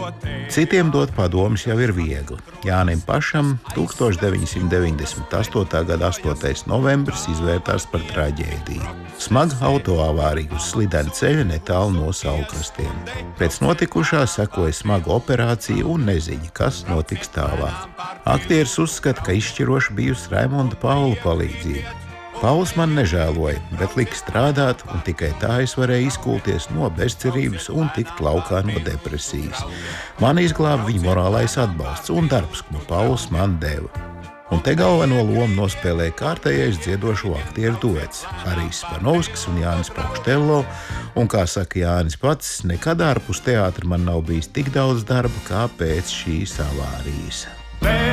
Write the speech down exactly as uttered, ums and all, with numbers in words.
Citiem dot padomus jau ir viegli. Jānim pašam tukstovš deviņsimt deviņdesmit astotā gada astotais novembris izvērtās par traģēdiju. Smaga autoavārija uz slidena ceļa netālu no Saulkrastiem. Pēc notikušā sekoja smaga operācija un neziņa, kas notiks tālāk. Aktieris uzskata, ka izšķiroši bijusi Raimonda Paula palīdzība. Pauls man nežēloja, bet lika strādāt, un tikai tā es varēju izkulties no bezcerības un tikt laukā no depresijas. Man izglāba viņa morālais atbalsts un darbs, ko Pauls man deva. Un te galveno lomu nospēlēja kārtējais dziedošo aktieru duets – Harijs Spanovskis un Jānis Paukštello, un, kā saka Jānis pats, nekad ārpus teātra man nav bijis tik daudz darba kā pēc šīs avārijas.